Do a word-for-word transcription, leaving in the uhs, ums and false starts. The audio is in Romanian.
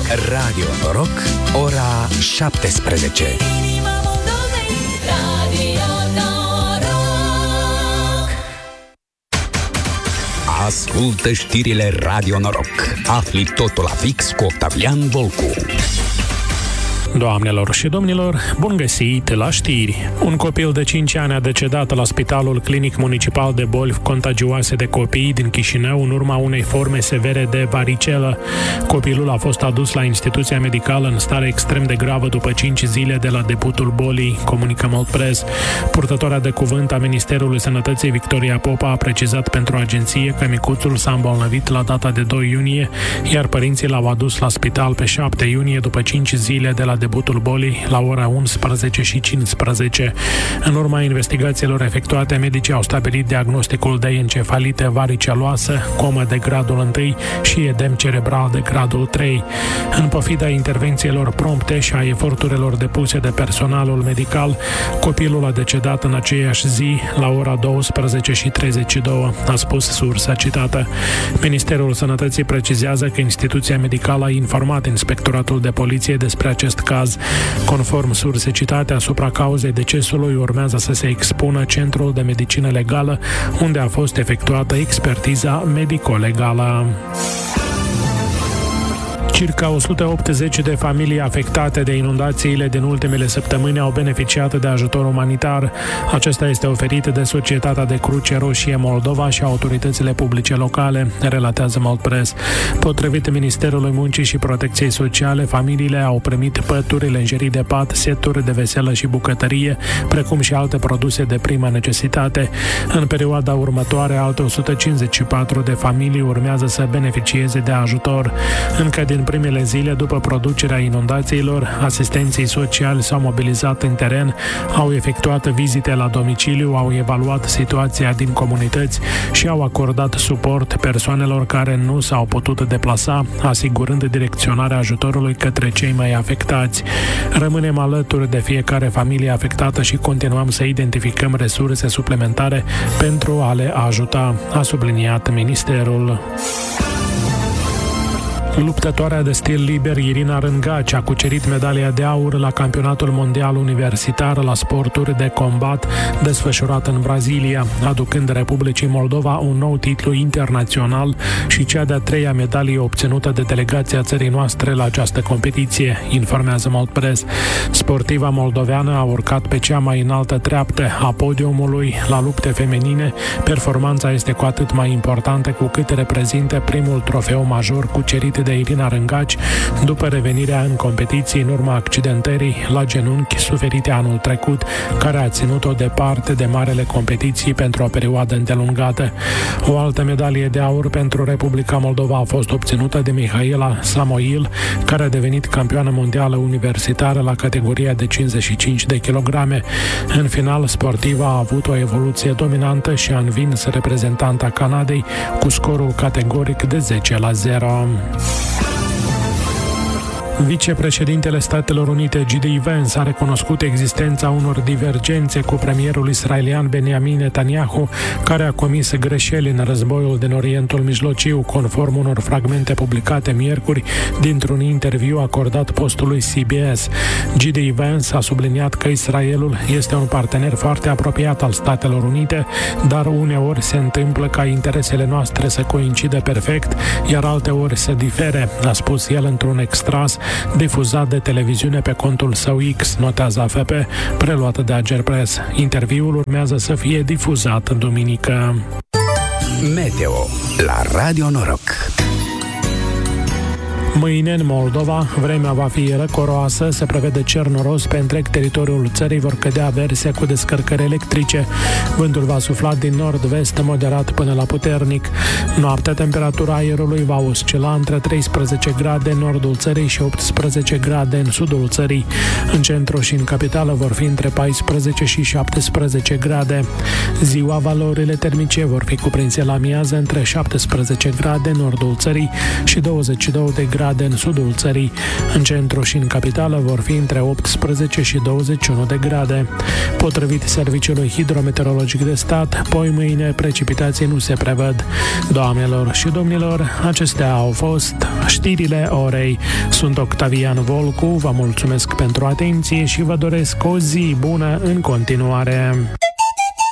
Radio Noroc, ora șaptesprezece. Ascultă știrile Radio Noroc. Afli totul la fix cu Octavian Volcu. Doamnelor și domnilor, bun găsit la știri! Un copil de cinci ani a decedat la Spitalul Clinic Municipal de Boli Contagioase de Copii din Chișinău în urma unei forme severe de varicelă. Copilul a fost adus la instituția medicală în stare extrem de gravă după cinci zile de la debutul bolii, comunică Moldpress. Purtătoarea de cuvânt a Ministerului Sănătății, Victoria Popa, a precizat pentru agenție că micuțul s-a îmbolnăvit la data de doi iunie, iar părinții l-au adus la spital pe șapte iunie după cinci zile de la debutul bolii, la ora unsprezece și cincisprezece. În urma investigațiilor efectuate, medicii au stabilit diagnosticul de encefalită variceloasă, comă de gradul unu și edem cerebral de gradul trei. În pofida intervențiilor prompte și a eforturilor depuse de personalul medical, copilul a decedat în aceeași zi, la ora douăsprezece și treizeci și două, a spus sursa citată. Ministerul Sănătății precizează că instituția medicală a informat Inspectoratul de Poliție despre acest caz. Conform sursei citate, asupra cauzei decesului urmează să se expună Centrul de Medicină Legală, unde a fost efectuată expertiza medico-legală. Circa o sută optzeci de familii afectate de inundațiile din ultimele săptămâni au beneficiat de ajutor umanitar. Acesta este oferit de Societatea de Cruce Roșie Moldova și autoritățile publice locale, relatează Moldpress. Potrivit Ministerului Muncii și Protecției Sociale, familiile au primit pături, lenjerii de pat, seturi de veselă și bucătărie, precum și alte produse de primă necesitate. În perioada următoare, alte o sută cincizeci și patru de familii urmează să beneficieze de ajutor. Încă din primele zile după producerea inundațiilor, asistenții sociali s-au mobilizat în teren, au efectuat vizite la domiciliu, au evaluat situația din comunități și au acordat suport persoanelor care nu s-au putut deplasa, asigurând direcționarea ajutorului către cei mai afectați. Rămânem alături de fiecare familie afectată și continuăm să identificăm resurse suplimentare pentru a le ajuta, a subliniat ministerul. Luptătoarea de stil liber Irina Rângaci a cucerit medalia de aur la Campionatul Mondial Universitar la sporturi de combat desfășurat în Brazilia, aducând Republicii Moldova un nou titlu internațional și cea de-a treia medalie obținută de delegația țării noastre la această competiție, informează Moldpress. Sportiva moldoveană a urcat pe cea mai înaltă treaptă a podiumului la lupte feminine. Performanța este cu atât mai importantă cu cât reprezintă primul trofeu major cucerit de Irina Rângaci după revenirea în competiții în urma accidentării la genunchi suferite anul trecut, care a ținut-o departe de marele competiții pentru o perioadă îndelungată. O altă medalie de aur pentru Republica Moldova a fost obținută de Mihaela Samoil, care a devenit campioană mondială universitară la categoria de cincizeci și cinci de kilograme. În final, sportiva a avut o evoluție dominantă și a învins reprezentanta Canadei cu scorul categoric de zece la zero. Vicepreședintele Statelor Unite, J D Vance, a recunoscut existența unor divergențe cu premierul israelian Benjamin Netanyahu, care a comis greșeli în războiul din Orientul Mijlociu, conform unor fragmente publicate miercuri dintr-un interviu acordat postului C B S. J D Vance a subliniat că Israelul este un partener foarte apropiat al Statelor Unite, dar uneori se întâmplă ca interesele noastre să coincidă perfect, iar alteori să difere, a spus el într-un extras difuzat de televiziune pe contul său X, notează A F P, preluată de Agerpres. Interviul urmează să fie difuzat în duminică. Meteo la Radio Noroc. Mâine, în Moldova, vremea va fi răcoroasă, se prevede cer noros pe întreg teritoriul țării, vor cădea averse cu descărcări electrice. Vântul va sufla din nord-vest, moderat până la puternic. Noaptea, temperatura aerului va oscila între treisprezece grade în nordul țării și optsprezece grade în sudul țării. În centru și în capitală vor fi între paisprezece și șaptesprezece grade. Ziua, valorile termice vor fi cuprinse la miază între șaptesprezece grade în nordul țării și douăzeci și două de grade grade în sudul țării. În centru și în capitală vor fi între optsprezece și douăzeci și unu de grade. Potrivit Serviciului Hidrometeorologic de Stat, poi mâine precipitații nu se prevăd. Doamnelor și domnilor, acestea au fost știrile orei. Sunt Octavian Volcu, vă mulțumesc pentru atenție și vă doresc o zi bună în continuare.